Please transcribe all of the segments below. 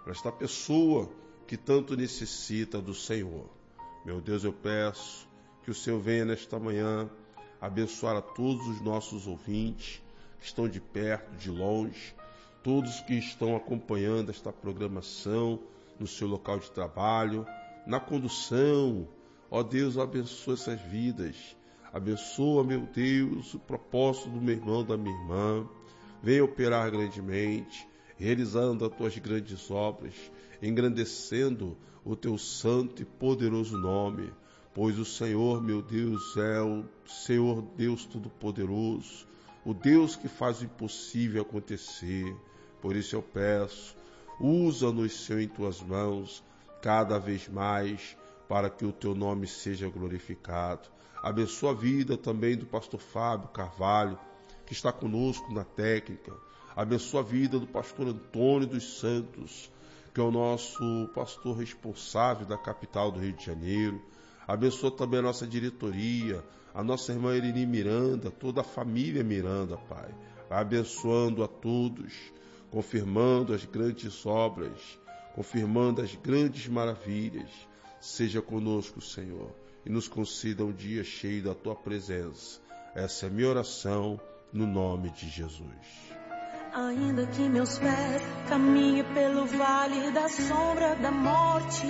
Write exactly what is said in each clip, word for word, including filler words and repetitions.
para esta pessoa que tanto necessita do Senhor. Meu Deus, eu peço que o Senhor venha nesta manhã abençoar a todos os nossos ouvintes que estão de perto, de longe, todos que estão acompanhando esta programação no seu local de trabalho, na condução. Ó Deus, abençoa essas vidas. Abençoa, meu Deus, o propósito do meu irmão, da minha irmã. Venha operar grandemente, realizando as tuas grandes obras, engrandecendo o teu santo e poderoso nome, pois o Senhor, meu Deus, é o Senhor Deus Todo-Poderoso, o Deus que faz o impossível acontecer. Por isso eu peço, usa-nos, Senhor, em tuas mãos, cada vez mais, para que o teu nome seja glorificado. Abençoa a vida também do pastor Fábio Carvalho, que está conosco na técnica. Abençoa a vida do pastor Antônio dos Santos, que é o nosso pastor responsável da capital do Rio de Janeiro. Abençoa também a nossa diretoria, a nossa irmã Irini Miranda, toda a família Miranda, Pai. Abençoando a todos, confirmando as grandes obras, confirmando as grandes maravilhas. Seja conosco, Senhor, e nos conceda um dia cheio da Tua presença. Essa é a minha oração, no nome de Jesus. Ainda que meus pés caminhem pelo vale da sombra da morte,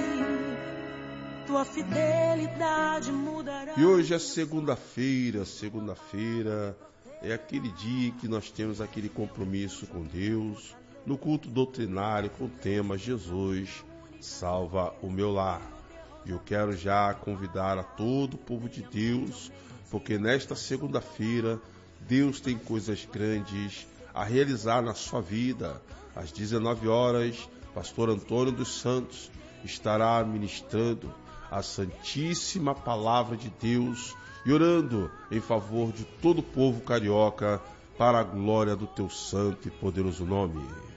tua fidelidade mudará. E hoje é segunda-feira, segunda-feira é aquele dia que nós temos aquele compromisso com Deus, no culto doutrinário com o tema Jesus salva o meu lar. E eu quero já convidar a todo o povo de Deus, porque nesta segunda-feira Deus tem coisas grandes a realizar na sua vida. Às dezenove horas, pastor Antônio dos Santos estará ministrando a Santíssima Palavra de Deus e orando em favor de todo o povo carioca para a glória do teu santo e poderoso nome.